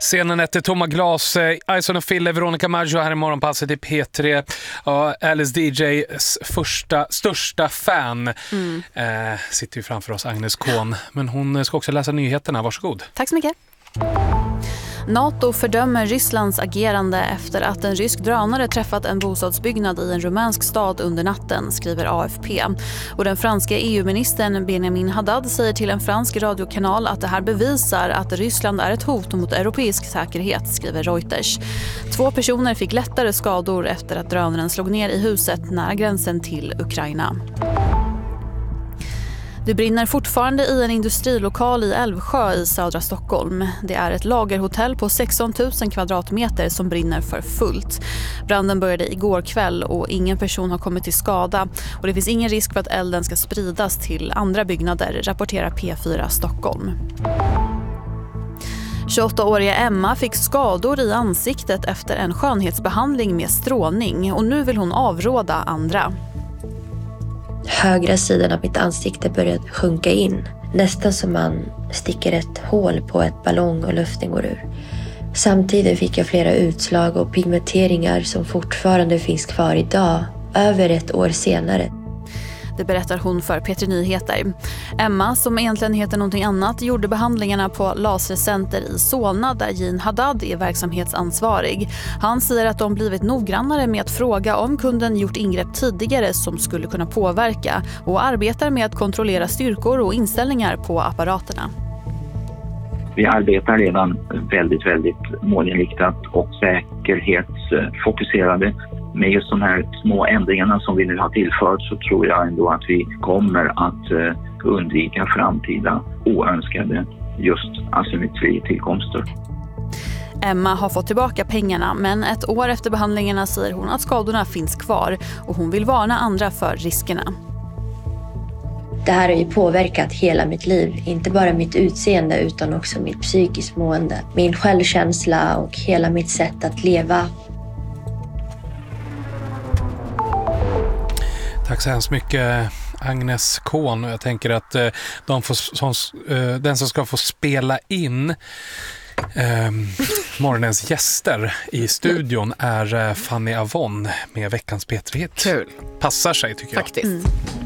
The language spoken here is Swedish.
Scenen efter tomma glas, Ison och Fille, Veronica Maggio här i morgonpasset i P3. Ja, Alice DJs största fan sitter ju framför oss, Agnes Kohn. Men hon ska också läsa nyheterna, varsågod. Tack så mycket. NATO fördömer Rysslands agerande efter att en rysk drönare träffat en bostadsbyggnad i en rumänsk stad under natten, skriver AFP. Och den franska EU-ministern Benjamin Haddad säger till en fransk radiokanal att det här bevisar att Ryssland är ett hot mot europeisk säkerhet, skriver Reuters. 2 personer fick lättare skador efter att drönaren slog ner i huset nära gränsen till Ukraina. Det brinner fortfarande i en industrilokal i Älvsjö i södra Stockholm. Det är ett lagerhotell på 16 000 kvadratmeter som brinner för fullt. Branden började igår kväll och ingen person har kommit till skada. Och det finns ingen risk för att elden ska spridas till andra byggnader, rapporterar P4 Stockholm. 28-åriga Emma fick skador i ansiktet efter en skönhetsbehandling med strålning och nu vill hon avråda andra. Högra sidan av mitt ansikte började sjunka in. Nästan som man sticker ett hål på ett ballong och luften går ur. Samtidigt fick jag flera utslag och pigmenteringar som fortfarande finns kvar idag, över 1 år senare. Det berättar hon för P3 Nyheter. Emma, som egentligen heter någonting annat, gjorde behandlingarna på Lasercenter i Solna där Jean Haddad är verksamhetsansvarig. Han säger att de blivit noggrannare med att fråga om kunden gjort ingrepp tidigare som skulle kunna påverka och arbetar med att kontrollera styrkor och inställningar på apparaterna. Vi arbetar redan väldigt målinriktat och säkerhetsfokuserade. Med just de här små ändringarna som vi nu har tillfört så tror jag ändå att vi kommer att undvika framtida oönskade just asymmetritillkomster. Emma har fått tillbaka pengarna, men 1 år efter behandlingarna säger hon att skadorna finns kvar och hon vill varna andra för riskerna. Det här har ju påverkat hela mitt liv, inte bara mitt utseende utan också mitt psykiskt mående, min självkänsla och hela mitt sätt att leva. Tack så hemskt mycket, Agnes Kohn. Jag tänker att den som ska få spela in morgonens gäster i studion är Fanny Avon med veckans P3-hit. Kul. Passar sig tycker jag. Faktiskt.